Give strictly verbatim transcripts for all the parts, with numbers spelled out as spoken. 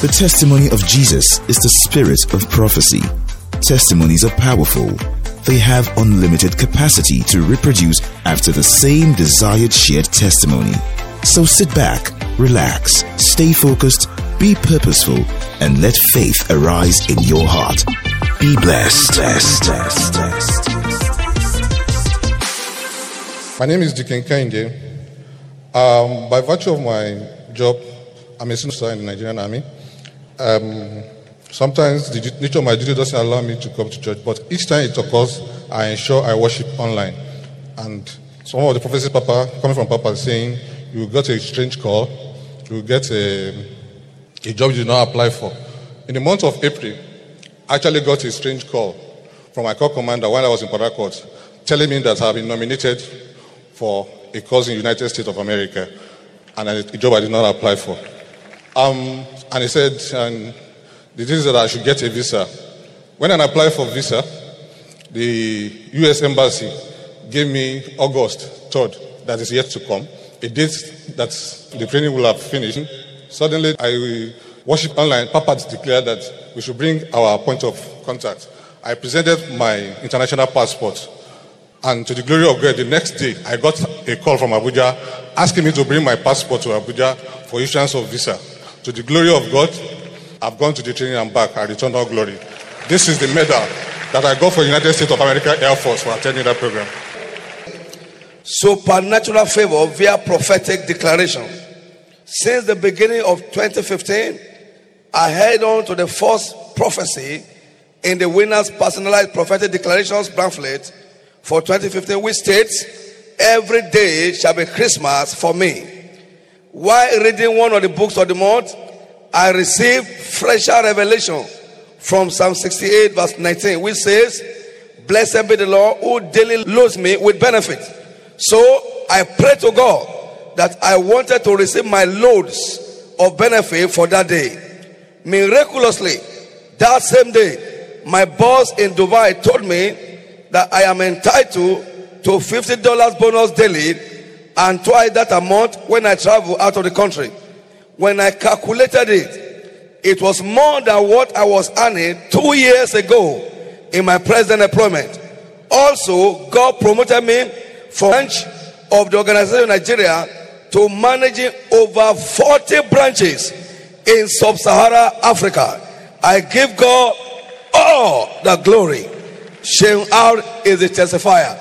The testimony of Jesus is the spirit of prophecy. Testimonies are powerful. They have unlimited capacity to reproduce after the same desired shared testimony. So sit back, relax, stay focused, be purposeful, and let faith arise in your heart. Be blessed. blessed, blessed, blessed. My name is Dikin Kende. Um, by virtue of my job, I'm a senior in the Nigerian Army. Um, sometimes the nature of my duty doesn't allow me to come to church, but each time it occurs, I ensure I worship online. And some of the prophecies Papa, coming from Papa, saying, you will get a strange call, you will get a, a job you did not apply for. In the month of April, I actually got a strange call from my corps commander while I was in Port Harcourt, telling me that I have been nominated for a course in the United States of America, and a job I did not apply for. Um, and he said, and the thing is that I should get a visa. When I applied for visa, the U S Embassy gave me August third, that is yet to come, a date that the training will have finished. Suddenly, I worship online. Papa declared that we should bring our point of contact. I presented my international passport. And to the glory of God, the next day, I got a call from Abuja asking me to bring my passport to Abuja for issuance of visa. To the glory of God, I've gone to the training and back. I return all glory. This is the medal that I got for the United States of America Air Force for attending that program. Supernatural favor via prophetic declaration. Since the beginning of twenty fifteen, I held on to the first prophecy in the winner's personalized prophetic declarations pamphlet for twenty fifteen, which states, every day shall be Christmas for me. While reading one of the books of the month, I received fresher revelation from Psalm sixty-eight verse nineteen, which says, blessed be the Lord who daily loads me with benefit. So I prayed to God that I wanted to receive my loads of benefit for that day. Miraculously, that same day, my boss in Dubai told me that I am entitled to fifty dollars bonus daily and twice that amount when I travel out of the country. When I calculated it, it was more than what I was earning two years ago in my present employment. Also, God promoted me from branch of the organization in Nigeria to managing over forty branches in sub-Saharan Africa. I give God all the glory. Sheikh R is the testifier.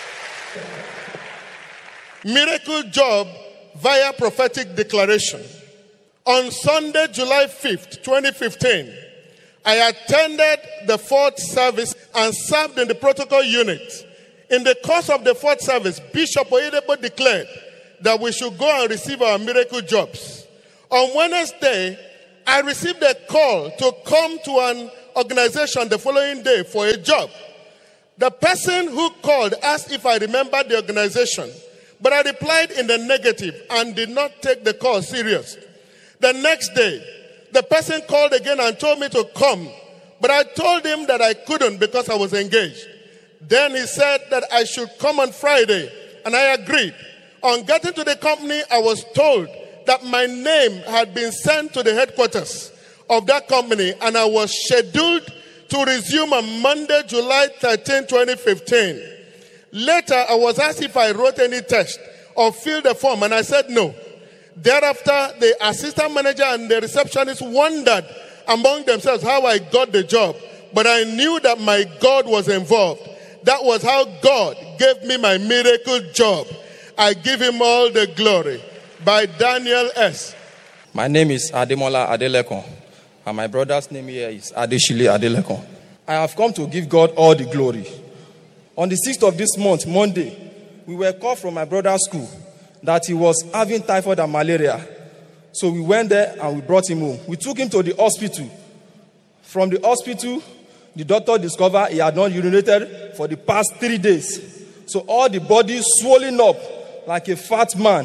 Miracle job via prophetic declaration. On Sunday, July fifth, twenty fifteen, I attended the fourth service and served in the protocol unit. In the course of the fourth service, Bishop Oyedepo declared that we should go and receive our miracle jobs. On Wednesday, I received a call to come to an organization the following day for a job. The person who called asked if I remembered the organization, but I replied in the negative and did not take the call serious. The next day, the person called again and told me to come, but I told him that I couldn't because I was engaged. Then he said that I should come on Friday, and I agreed. On getting to the company, I was told that my name had been sent to the headquarters of that company, and I was scheduled to resume on Monday, July thirteenth, twenty fifteen. Later, I was asked if I wrote any test or filled the form, and I said no. Thereafter, the assistant manager and the receptionist wondered among themselves how I got the job, but I knew that my God was involved. That was how God gave me my miracle job. I give him all the glory. By Daniel S. My name is Ademola Adelekon, and my brother's name here is Adeshile Adelekon. I have come to give God all the glory. On the sixth of this month, Monday, we were called from my brother's school that he was having typhoid and malaria. So we went there and we brought him home. We took him to the hospital. From the hospital, the doctor discovered he had not urinated for the past three days. So all the body swollen up like a fat man.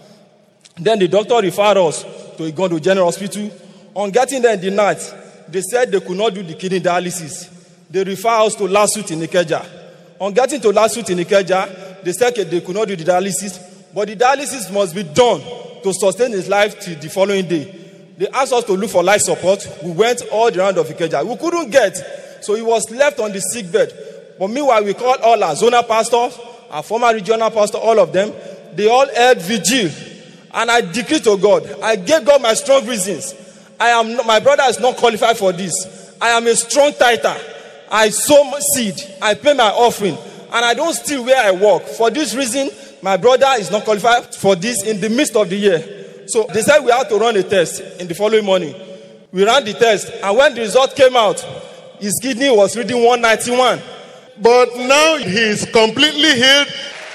Then the doctor referred us to Igondo General Hospital. On getting there in the night, they said they could not do the kidney dialysis. They referred us to Lasut in Ikeja. On getting to Lasut in Ikeja, they said they could not do the dialysis, but the dialysis must be done to sustain his life till the following day. They asked us to look for life support. We went all the round of Ikeja. We couldn't get. So he was left on the sick bed. But meanwhile, we called all our zonal pastors, our former regional pastor, all of them. They all held vigil. And I decreed to God. I gave God my strong reasons. I am not, my brother is not qualified for this. I am a strong tither. I sow seed. I pay my offering. And I don't steal where I work. For this reason, my brother is not qualified for this in the midst of the year. So they said we had to run a test in the following morning. We ran the test. And when the result came out, his kidney was reading one ninety-one. But now he is completely healed.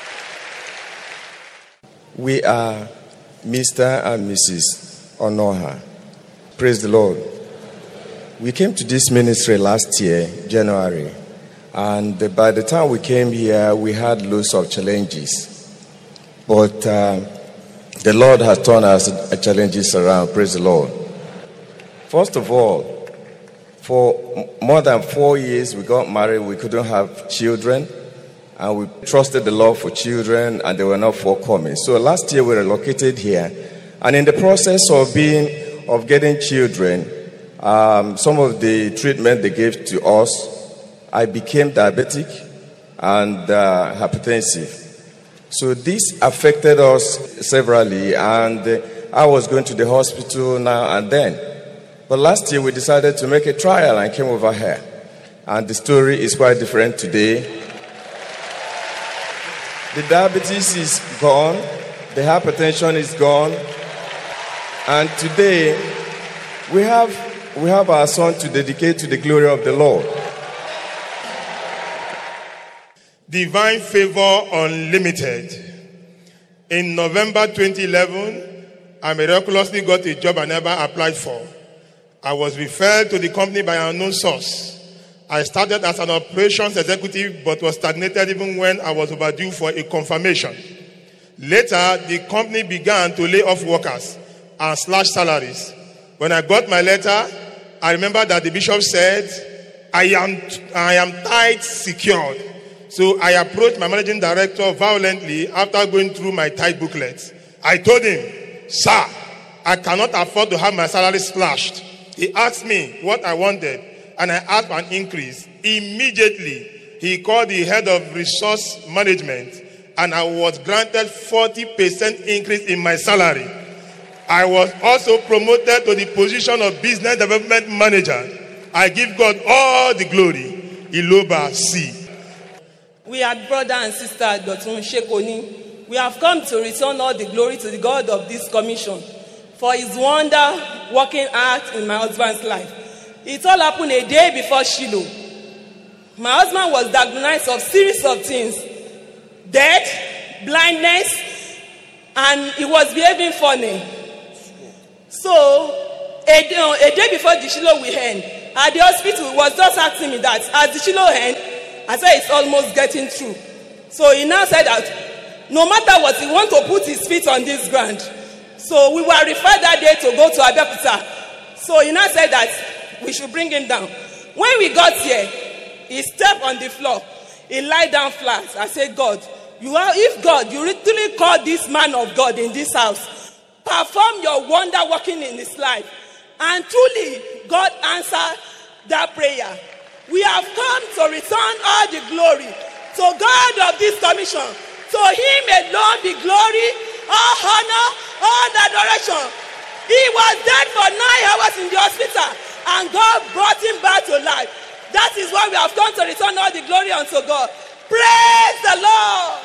We are Mister and Missus Onoha. Praise the Lord. We came to this ministry last year, January. And by the time we came here, we had lots of challenges. But uh, the Lord has turned our challenges around. Praise the Lord. First of all, for more than four years, we got married. We couldn't have children. And we trusted the Lord for children, and they were not forthcoming. So last year, we relocated here. And in the process of being, of getting children, um, some of the treatment they gave to us, I became diabetic and uh, hypertensive. So this affected us severally, and uh, I was going to the hospital now and then. But last year we decided to make a trial and came over here. And the story is quite different today. The diabetes is gone, the hypertension is gone, and today we have, we have our son to dedicate to the glory of the Lord. Divine Favor Unlimited. In November twenty eleven, I miraculously got a job I never applied for. I was referred to the company by an unknown source. I started as an operations executive but was stagnated even when I was overdue for a confirmation. Later, the company began to lay off workers and slash salaries. When I got my letter, I remember that the bishop said, I am, I am tithe secured. So I approached my managing director violently after going through my tithe booklet. I told him, sir, I cannot afford to have my salary slashed. He asked me what I wanted, and I asked for an increase. Immediately, he called the head of resource management, and I was granted forty percent increase in my salary. I was also promoted to the position of business development manager. I give God all the glory. Iloba C. We are brother and sister Dotun Shekoni. We have come to return all the glory to the God of this commission for his wonder working act in my husband's life. It all happened a day before Shiloh. My husband was diagnosed of series of things. Death, blindness, and he was behaving funny. So, a day, a day before the Shiloh we end, at the hospital, he was just asking me that, as the Shiloh end, I said it's almost getting through. So he now said that no matter what, he wants to put his feet on this ground. So we were referred that day to go to Abeokuta. So he now said that we should bring him down. When we got here, he stepped on the floor. He lied down flat. I said, God, you are, if God, you literally called this man of God in this house, perform your wonder working in his life. And truly, God answered that prayer. We have come to return all the glory to God of this commission. To him alone be glory, all honor, all adoration. He was dead for nine hours in the hospital, and God brought him back to life. That is why we have come to return all the glory unto God. Praise the Lord.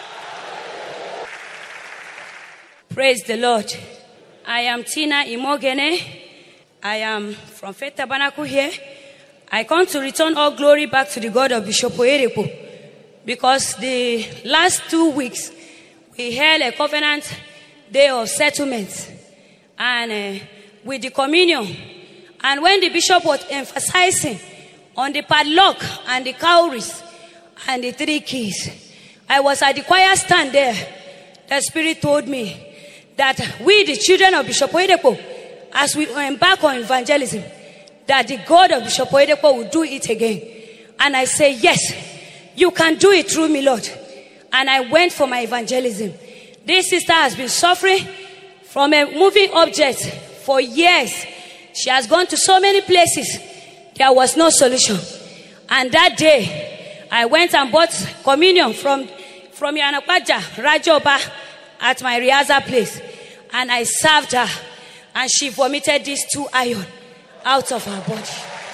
Praise the Lord. I am Tina Imogene. I am from Faith Tabernacle here. I come to return all glory back to the God of Bishop Oyedepo, because the last two weeks we held a covenant day of settlement and uh, with the communion. And when the bishop was emphasizing on the padlock and the cowries and the three keys, I was at the choir stand there. The Spirit told me that we, the children of Bishop Oyedepo, as we embark on evangelism, that the God of Bishop Oyedepo will do it again. And I say, yes, you can do it through me, Lord. And I went for my evangelism. This sister has been suffering from a moving object for years. She has gone to so many places. There was no solution. And that day, I went and bought communion from, from Yanakwaja, Rajoba, at my Riaza place. And I served her. And she vomited these two iron out of her body.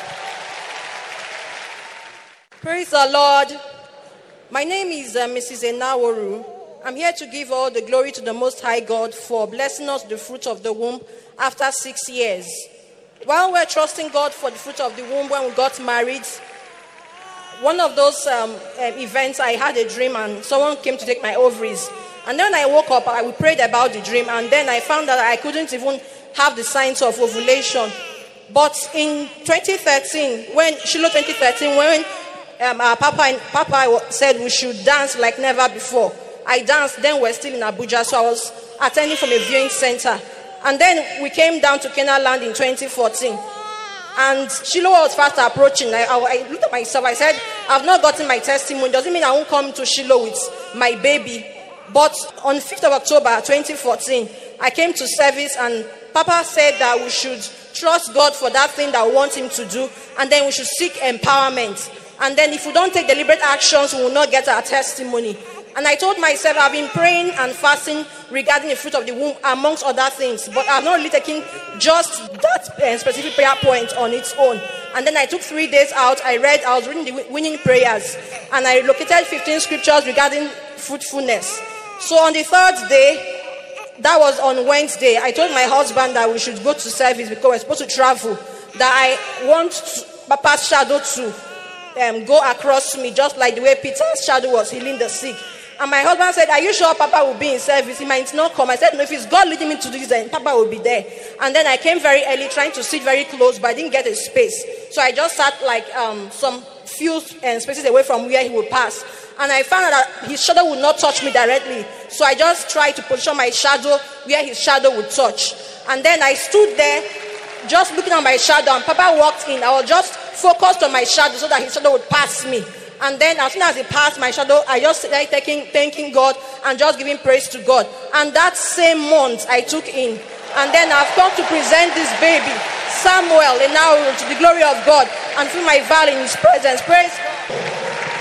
Praise the Lord. My name is uh, Missus Enaworu. I'm here to give all the glory to the Most High God for blessing us the fruit of the womb after six years. While we're trusting God for the fruit of the womb when we got married, one of those um, uh, events, I had a dream and someone came to take my ovaries. And then I woke up, I prayed about the dream, and then I found that I couldn't even have the signs of ovulation. But in twenty thirteen, when Shiloh twenty thirteen, when um, our Papa, and Papa said we should dance like never before, I danced. Then we're still in Abuja, so I was attending from a viewing center. And then we came down to Canaan Land in twenty fourteen. And Shiloh was fast approaching. I, I, I looked at myself, I said, I've not gotten my testimony. Doesn't mean I won't come to Shiloh with my baby. But on fifth of October twenty fourteen, I came to service and Papa said that we should trust God for that thing that we want him to do, and then we should seek empowerment. And then if we don't take deliberate actions, we will not get our testimony. And I told myself, I've been praying and fasting regarding the fruit of the womb, amongst other things, but I've not really taken just that uh, specific prayer point on its own. And then I took three days out. I read, I was reading the winning prayers, and I located fifteen scriptures regarding fruitfulness. So on the third day, that was on Wednesday, I told my husband that we should go to service because we're supposed to travel, that I want to, Papa's shadow to um, go across me, just like the way Peter's shadow was healing the sick. And my husband said, are you sure Papa will be in service? He might not come. I said, no, if it's God leading me to do this, then Papa will be there. And then I came very early, trying to sit very close, but I didn't get a space. So I just sat like um, some few uh, spaces away from where he would pass. And I found out that his shadow would not touch me directly. So I just tried to position my shadow where his shadow would touch. And then I stood there, just looking at my shadow, and Papa walked in. I was just focused on my shadow so that his shadow would pass me. And then as soon as he passed my shadow, I just started taking, thanking God and just giving praise to God. And that same month, I took in. And then I've come to present this baby, Samuel, and now to the glory of God, and feel my value in his presence. Praise God.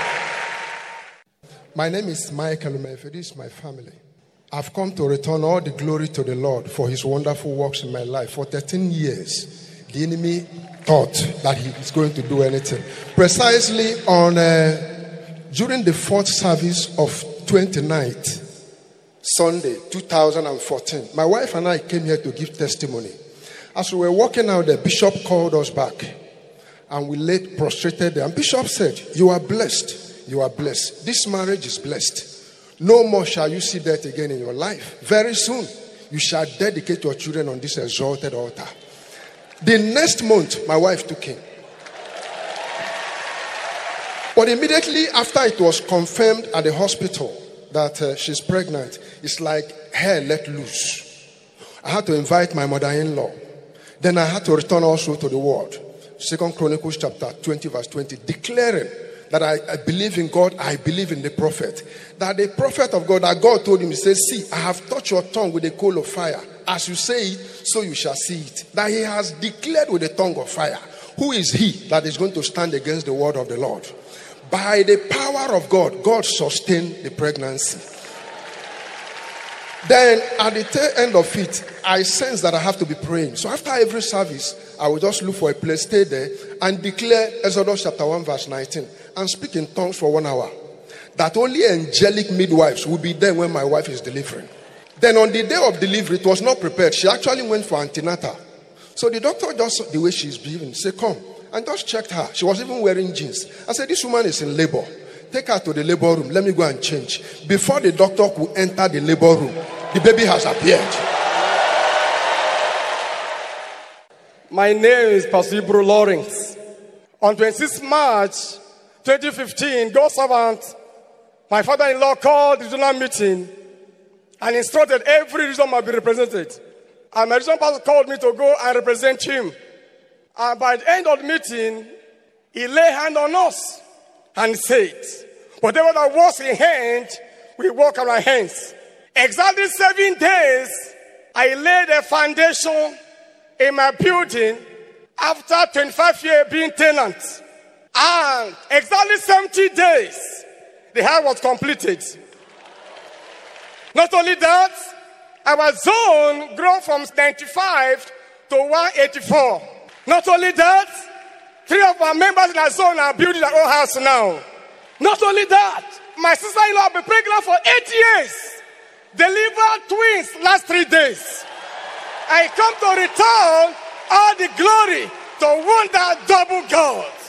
My name is Michael Umefe. This is my family. I've come to return all the glory to the Lord for his wonderful works in my life. For thirteen years, the enemy thought that he was going to do anything. Precisely on uh, during the fourth service of twenty-ninth, Sunday, two thousand fourteen, my wife and I came here to give testimony. As we were walking out, the bishop called us back, and we laid prostrated there. And Bishop said, "You are blessed. You are blessed. This marriage is blessed. No more shall you see that again in your life. Very soon, you shall dedicate your children on this exalted altar." The next month, my wife took him. But immediately after it was confirmed at the hospital that uh, she's pregnant, it's like hair let loose. I had to invite my mother-in-law. Then I had to return also to the word. Second Chronicles chapter twenty verse twenty, declaring that I, I believe in God, I believe in the prophet. That the prophet of God, that God told him, he says, "See, I have touched your tongue with a coal of fire. As you say it, so you shall see it." That he has declared with a tongue of fire. Who is he that is going to stand against the word of the Lord? By the power of God, God sustained the pregnancy. Then at the tail end of it, I sense that I have to be praying. So after every service, I will just look for a place, stay there, and declare Exodus chapter one verse nineteen, and speak in tongues for one hour. That only angelic midwives will be there when my wife is delivering. Then on the day of delivery, it was not prepared. She actually went for antenatal. So the doctor just, the way she's behaving, said, "Come," and just checked her. She was even wearing jeans. I said, "This woman is in labor. Take her to the labor room. Let me go and change." Before the doctor could enter the labor room, the baby has appeared. My name is Pastor Ibro Lawrence. On twenty-sixth March twenty fifteen, God's servant, my father-in-law, called the regional meeting and instructed every region must be represented. And my regional pastor called me to go and represent him. And by the end of the meeting, he laid hand on us and said, "Whatever that was in hand, we walk on our hands." Exactly seven days, I laid a foundation in my building after twenty-five years being tenant. And exactly seventy days, the house was completed. Not only that, our zone grew from ninety-five to one eighty-four. Not only that, three of our members in our zone are building their own house now. Not only that, my sister-in-law has been pregnant for eight years. Delivered twins last three days. I come to return all the glory to wonder double God.